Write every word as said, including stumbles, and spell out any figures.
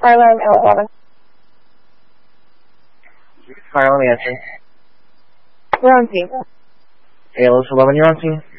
Harlem, L eleven. Harlem, answer. We're on team. A L S eleven, you're on team.